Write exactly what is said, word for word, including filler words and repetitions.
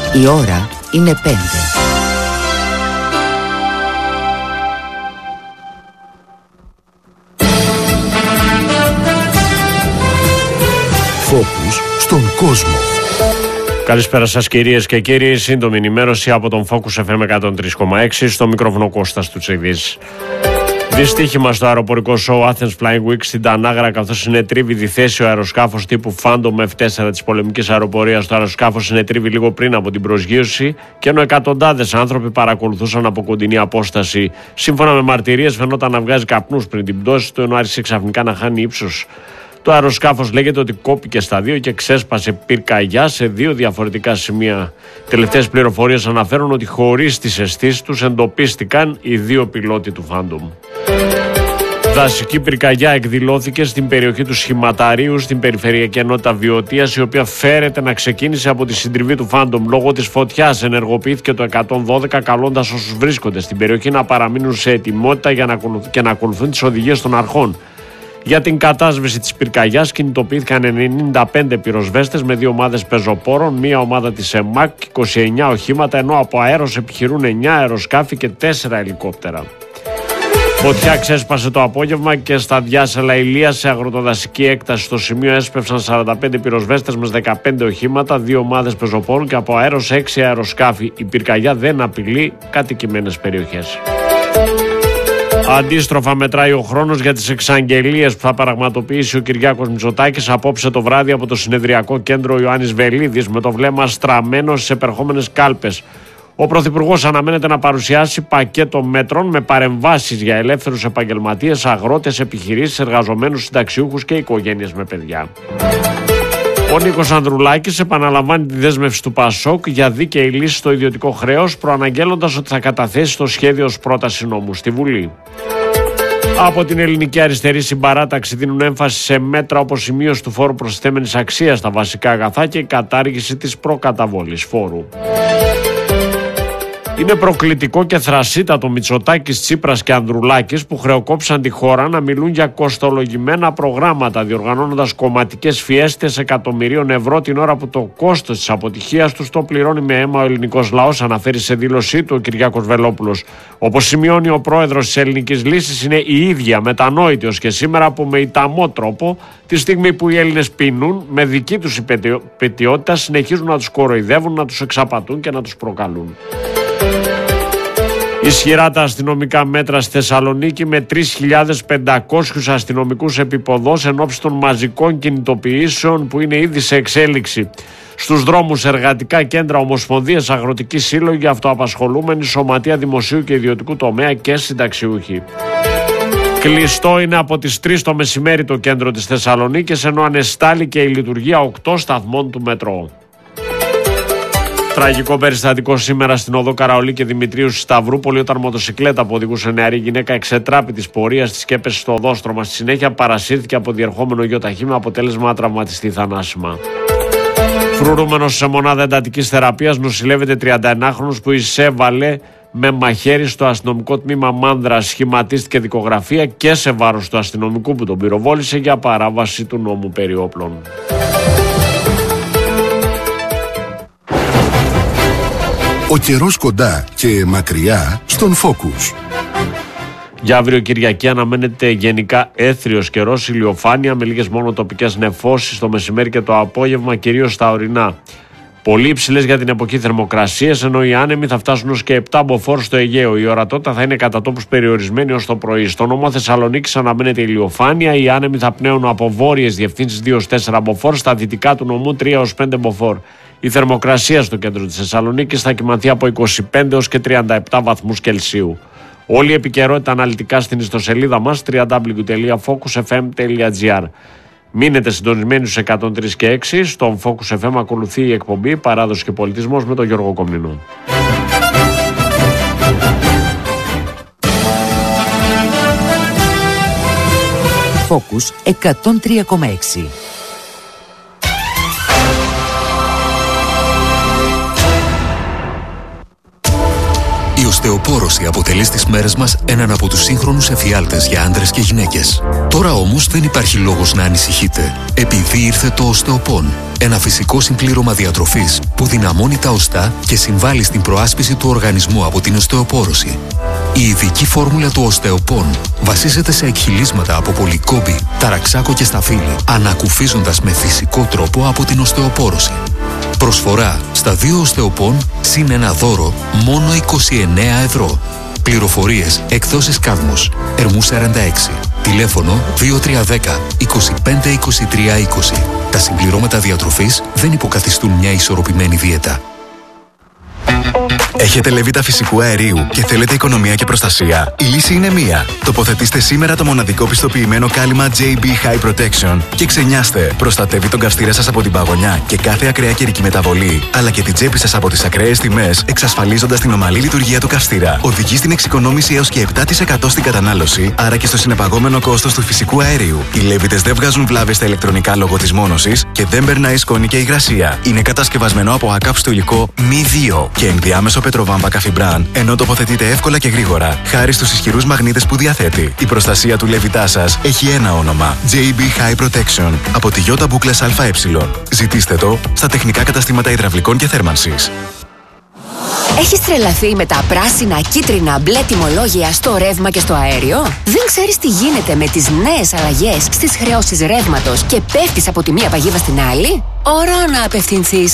Η ώρα είναι πέντε. Focus στον κόσμο. Καλησπέρα σας κυρίες και κύριοι. Σύντομη ενημέρωση από τον Focus εφ εμ εκατόν τρία κόμμα έξι. Στο μικρόφωνο Κώστας Τουτσιδής. Δυστύχημα στο αεροπορικό show Athens Flying Week στην Τανάγρα, καθώς συνετρίβει διθέσει ο αεροσκάφος τύπου Phantom εφ τέσσερα της πολεμικής αεροπορίας. Το αεροσκάφος συνετρίβει λίγο πριν από την προσγείωση και ενώ εκατοντάδες άνθρωποι παρακολουθούσαν από κοντινή απόσταση. Σύμφωνα με μαρτυρίες, φαινόταν να βγάζει καπνούς πριν την πτώση του, ενώ άρχισε ξαφνικά να χάνει ύψος. Το αεροσκάφος λέγεται ότι κόπηκε στα δύο και ξέσπασε πυρκαγιά σε δύο διαφορετικά σημεία. Τελευταίες πληροφορίες αναφέρουν ότι χωρίς τις αισθήσεις τους εντοπίστηκαν οι δύο πιλότοι του Phantom. Δασική πυρκαγιά εκδηλώθηκε στην περιοχή του Σχηματαρίου στην περιφερειακή ενότητα Βιωτίας, η οποία φέρεται να ξεκίνησε από τη συντριβή του Phantom. Λόγω της φωτιάς ενεργοποιήθηκε το εκατόν δώδεκα, καλώντας όσους βρίσκονται στην περιοχή να παραμείνουν σε ετοιμότητα για να και να ακολουθούν τις οδηγίες των αρχών. Για την κατάσβεση της πυρκαγιάς κινητοποιήθηκαν ενενήντα πέντε πυροσβέστες με δύο ομάδες πεζοπόρων, μία ομάδα της ΕΜΑΚ, είκοσι εννέα οχήματα, ενώ από αέρος επιχειρούν εννέα αεροσκάφη και τέσσερα ελικόπτερα. Φωτιά ξέσπασε το απόγευμα και στα διάσελα Ηλίας σε αγροτοδασική έκταση. Στο σημείο έσπευσαν σαράντα πέντε πυροσβέστες με δεκαπέντε οχήματα, δύο ομάδες πεζοπόρων και από αέρος έξι αεροσκάφη. Η πυρκαγιά δεν απειλεί κατοικημένες περιοχές. Αντίστροφα μετράει ο χρόνος για τις εξαγγελίες που θα πραγματοποιήσει ο Κυριάκος Μητσοτάκης απόψε το βράδυ από το συνεδριακό κέντρο Ιωάννης Βελίδης, με το βλέμμα στραμμένο στις επερχόμενες κάλπες. Ο Πρωθυπουργός αναμένεται να παρουσιάσει πακέτο μέτρων με παρεμβάσεις για ελεύθερους επαγγελματίες, αγρότες, επιχειρήσεις, εργαζομένους, συνταξιούχους και οικογένειες με παιδιά. Ο Νίκος Ανδρουλάκης επαναλαμβάνει τη δέσμευση του ΠΑΣΟΚ για δίκαιη λύση στο ιδιωτικό χρέος, προαναγγέλλοντας ότι θα καταθέσει το σχέδιο ως πρόταση νόμου στη Βουλή. Από την ελληνική αριστερή συμπαράταξη δίνουν έμφαση σε μέτρα όπως η μείωση του φόρου προσθέμενης αξίας στα βασικά αγαθά και η κατάργηση της προκαταβολής φόρου. Είναι προκλητικό και θρασίτατο Μητσοτάκης, Τσίπρας και Ανδρουλάκης που χρεοκόπησαν τη χώρα να μιλούν για κοστολογημένα προγράμματα, διοργανώνοντας κομματικές φιέστες εκατομμυρίων ευρώ την ώρα που το κόστος της αποτυχίας τους το πληρώνει με αίμα ο ελληνικός λαός, αναφέρει σε δήλωσή του ο Κυριάκος Βελόπουλος. Όπως σημειώνει ο πρόεδρος της Ελληνικής Λύσης, είναι η ίδια μετανόητη ως και σήμερα που με ηταμό τρόπο, τη στιγμή που οι Έλληνες πεινούν, με δική τους υπετιότητα συνεχίζουν να τους κοροϊδεύουν, να τους εξαπατούν και να τους προκαλούν. Ισχυρά τα αστυνομικά μέτρα στη Θεσσαλονίκη με τρεις χιλιάδες πεντακόσιους αστυνομικούς επιποδός εν ώψη των μαζικών κινητοποιήσεων που είναι ήδη σε εξέλιξη. Στους δρόμους, εργατικά κέντρα, ομοσπονδίες, αγροτικοί σύλλογοι, αυτοαπασχολούμενοι, σωματεία δημοσίου και ιδιωτικού τομέα και συνταξιούχοι. Κλειστό είναι από τις τρεις το μεσημέρι το κέντρο της Θεσσαλονίκης, ενώ ανεστάλλει και η λειτουργία οκτώ σταθμών του μετρό. Τραγικό περιστατικό σήμερα στην οδό Καραολί και Δημητρίου στη Σταυρούπολη, όταν μοτοσικλέτα που οδηγούσε νεαρή γυναίκα εξετράπη της πορείας της και έπεσε στο οδόστρωμα. Στη συνέχεια παρασύρθηκε από διερχόμενο γεωταχή με αποτέλεσμα να τραυματιστεί θανάσιμα. Φρουρούμενος σε μονάδα εντατικής θεραπείας νοσηλεύεται τριανταενάχρονος που εισέβαλε με μαχαίρι στο αστυνομικό τμήμα Μάνδρα. Σχηματίστηκε δικογραφία και σε βάρος του αστυνομικού που τον πυροβόλησε για παράβαση του νόμου περί όπλων. Ο καιρός κοντά και μακριά στον Focus. Για αύριο Κυριακή αναμένεται γενικά έθριος καιρός, ηλιοφάνεια με λίγες μόνο τοπικές νεφώσεις το μεσημέρι και το απόγευμα, κυρίως στα ορεινά. Πολύ υψηλές για την εποχή θερμοκρασίες, ενώ οι άνεμοι θα φτάσουν ως και επτά μποφόρ στο Αιγαίο. Η ορατότητα θα είναι κατά τόπους περιορισμένη ως το πρωί. Στο νομό Θεσσαλονίκης αναμένεται ηλιοφάνεια. Οι άνεμοι θα πνέουν από βόρειες διευθύνσεις δύο έως τέσσερα μποφόρ, στα δυτικά του νομού τρία έως πέντε μποφόρ. Η θερμοκρασία στο κέντρο της Θεσσαλονίκης θα κυμανθεί από είκοσι πέντε έως και τριάντα επτά βαθμούς Κελσίου. Όλη η επικαιρότητα αναλυτικά στην ιστοσελίδα μας double-u double-u double-u τελεία focus f m τελεία g r. Μείνετε συντονισμένοι στους εκατόν τρία και έξι. Στον Focus εφ εμ ακολουθεί η εκπομπή Παράδοση και Πολιτισμός με τον Γιώργο Κομνηνό. Focus εκατόν τρία κόμμα έξι. Η οστεοπαθία οστεοπόρωση αποτελεί στις μέρες μας έναν από τους σύγχρονους εφιάλτες για άντρες και γυναίκες. Τώρα όμως δεν υπάρχει λόγος να ανησυχείτε, επειδή ήρθε το Οστεοπόν. Ένα φυσικό συμπλήρωμα διατροφής που δυναμώνει τα οστά και συμβάλλει στην προάσπιση του οργανισμού από την οστεοπόρωση. Η ειδική φόρμουλα του Οστεοπόν βασίζεται σε εκχυλίσματα από πολυκόμπη, ταραξάκο και σταφύλι, ανακουφίζοντας με φυσικό τρόπο από την οστεοπόρωση. Προσφορά στα δύο Οστεοπόν συν ένα δώρο μόνο είκοσι εννέα ευρώ. Πληροφορίες εκδόσεις Κάδμος, Ερμού σαράντα έξι. Τηλέφωνο δύο τρία ένα μηδέν είκοσι πέντε είκοσι τρία είκοσι. Τα συμπληρώματα διατροφής δεν υποκαθιστούν μια ισορροπημένη δίαιτα. Έχετε λεβίτα φυσικού αερίου και θέλετε οικονομία και προστασία? Η λύση είναι μία. Τοποθετήστε σήμερα το μοναδικό πιστοποιημένο κάλυμα τζέι μπι High Protection και ξενιάστε. Προστατεύει τον καυστήρα σας από την παγωνιά και κάθε ακραία καιρική μεταβολή, αλλά και την τσέπη σας από τις ακραίες τιμές, εξασφαλίζοντας την ομαλή λειτουργία του καυστήρα. Οδηγεί στην εξοικονόμηση έως και επτά τοις εκατό στην κατανάλωση, άρα και στο συνεπαγόμενο κόστος του φυσικού αερίου. Οι λέβιτες δεν βγάζουν βλάβες στα ηλεκτρονικά λόγω της μόνωσης και δεν περνάει σκόνη και υγρασία. Είναι κατασκευασμένο από ακάψτο υλικό μη δύο και ενδιάμεσο πετροβάμβα καφιμπράν, ενώ τοποθετείται εύκολα και γρήγορα, χάρη στους ισχυρούς μαγνήτες που διαθέτει. Η προστασία του λέβητά σας έχει ένα όνομα: τζέι μπι High Protection από τη Ιώτα Μπούκλας ΑΕ. Ζητήστε το στα τεχνικά καταστήματα υδραυλικών και θέρμανσης. Έχεις τρελαθεί με τα πράσινα, κίτρινα, μπλε τιμολόγια στο ρεύμα και στο αέριο? Δεν ξέρεις τι γίνεται με τις νέες αλλαγές στις χρεώσεις ρεύματος και πέφτεις από τη μία παγίδα στην άλλη? Ώρα να απευθυνθείς